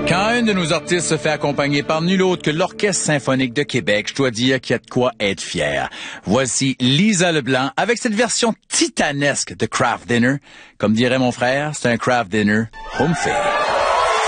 Quand un de nos artistes se fait accompagner par nul autre que l'Orchestre symphonique de Québec, je dois dire qu'il y a de quoi être fier. Voici Lisa Leblanc avec cette version titanesque de Kraft Dinner. Comme dirait mon frère, c'est un Kraft Dinner home fair.